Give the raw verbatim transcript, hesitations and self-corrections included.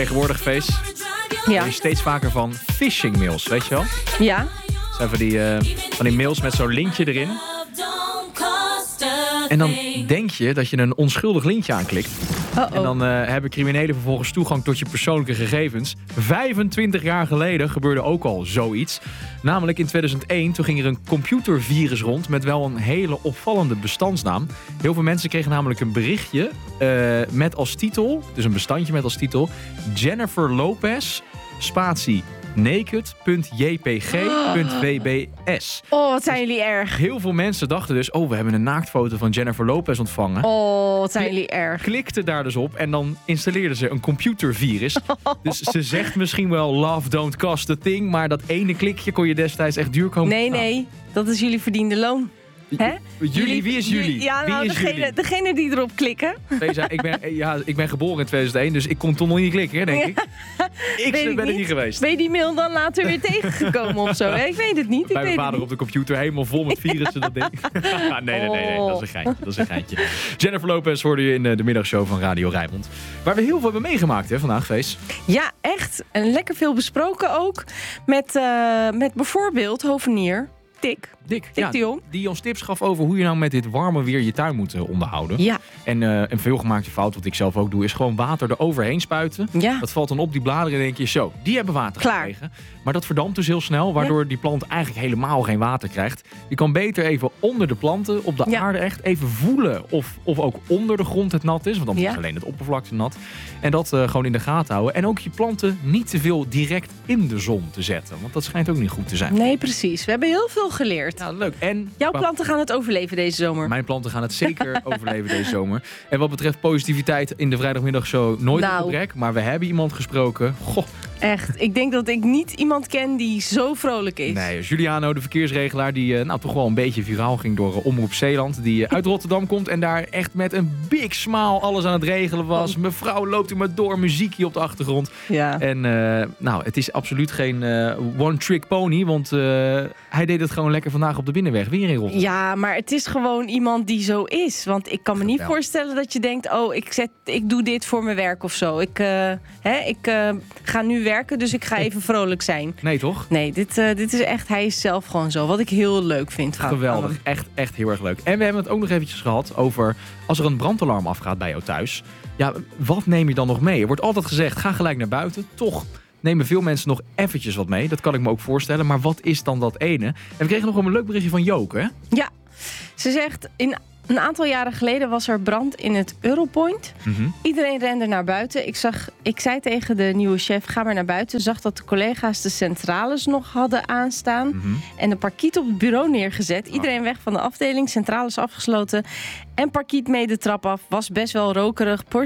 Tegenwoordig feest. Ja. Er is steeds vaker van phishing mails, weet je wel? Ja. Dat zijn van die, uh, van die mails met zo'n linkje erin. En dan denk je dat je een onschuldig linkje aanklikt. Uh-oh. En dan uh, hebben criminelen vervolgens toegang tot je persoonlijke gegevens. vijfentwintig jaar geleden gebeurde ook al zoiets. Namelijk in tweeduizend één, toen ging er een computervirus rond met wel een hele opvallende bestandsnaam. Heel veel mensen kregen namelijk een berichtje uh, met als titel, dus een bestandje met als titel, Jennifer Lopez, spatie, naked.jpg.wbs. Oh, wat zijn jullie erg. Heel veel mensen dachten dus, oh, we hebben een naaktfoto van Jennifer Lopez ontvangen. Oh, wat zijn jullie erg. Klikten daar dus op en dan installeerden ze een computervirus. Dus ze zegt misschien wel love don't cost a thing, maar dat ene klikje kon je destijds echt duur komen. Nee, nee, dat is jullie verdiende loon. Hè? Jullie, wie is jullie? Ja, nou, wie is degene, jullie? degene die erop klikken. Deze, ik, ben, ja, ik ben geboren in tweeduizend één, dus ik kon toch nog niet klikken, denk ik. Ik Weet ben ik er niet. niet geweest. Ben je die mail dan later weer tegengekomen of zo? Ik weet het niet. Ik Bij mijn weet vader het op de computer helemaal vol met virussen, dat ding. nee, nee, nee, nee, dat is een geintje. Dat is een geintje. Jennifer Lopez hoorde je in de middagshow van Radio Rijnmond. Waar we heel veel hebben meegemaakt, hè, vandaag, Feest. Ja, echt. En lekker veel besproken ook. Met, uh, met bijvoorbeeld hovenier Dick. Dick, Dick ja, de Jong. Die ons tips gaf over hoe je nou met dit warme weer je tuin moet uh, onderhouden. Ja. En uh, een veelgemaakte fout, wat ik zelf ook doe, is gewoon water eroverheen spuiten. Ja. Dat valt dan op die bladeren en denk je, zo, die hebben water Klaar. gekregen. Maar dat verdampt dus heel snel, waardoor Ja. die plant eigenlijk helemaal geen water krijgt. Je kan beter even onder de planten, op de Ja. aarde echt, even voelen of, of ook onder de grond het nat is. Want dan Ja. is alleen het oppervlakte nat. En dat uh, gewoon in de gaten houden. En ook je planten niet te veel direct in de zon te zetten. Want dat schijnt ook niet goed te zijn. Nee, precies. We hebben heel veel geleerd. Ja, leuk. En Jouw planten gaan het overleven deze zomer. Mijn planten gaan het zeker overleven deze zomer. En wat betreft positiviteit in de vrijdagmiddagshow nooit Nou. een gebrek. Maar we hebben iemand gesproken. Goh, Echt. Ik denk dat ik niet iemand ken die zo vrolijk is. nee, Juliano, de verkeersregelaar, die uh, nou, toch wel een beetje viraal ging door uh, Omroep Zeeland. Die uh, uit Rotterdam komt en daar echt met een big smile alles aan het regelen was. Oh. Mevrouw loopt er maar door, muziekje op de achtergrond. Ja. En uh, nou, het is absoluut geen uh, one-trick pony, want uh, hij deed het gewoon lekker vandaag op de binnenweg. Weer in Rotterdam. Ja, maar het is gewoon iemand die zo is. Want ik kan me niet Geweldig. voorstellen dat je denkt, oh, ik, zet, ik doe dit voor mijn werk of zo. Ik, uh, hè, ik uh, ga nu werken, dus ik ga even vrolijk zijn. Nee, toch? Nee, dit, uh, dit is echt, hij is zelf gewoon zo. Wat ik heel leuk vind. van- Geweldig. van hem. Echt, echt heel erg leuk. En we hebben het ook nog eventjes gehad over als er een brandalarm afgaat bij jou thuis. Ja, wat neem je dan nog mee? Er wordt altijd gezegd, ga gelijk naar buiten. Toch nemen veel mensen nog eventjes wat mee. Dat kan ik me ook voorstellen. Maar wat is dan dat ene? En we kregen nog een leuk berichtje van Joke, hè? Ja, ze zegt, in een aantal jaren geleden was er brand in het Europoint. Mm-hmm. Iedereen rende naar buiten. Ik, zag, ik zei tegen de nieuwe chef, ga maar naar buiten. Zag dat de collega's de centrales nog hadden aanstaan. Mm-hmm. En de parkiet op het bureau neergezet. Iedereen weg van de afdeling, centrales afgesloten. En parkiet mee de trap af. Was best wel rokerig.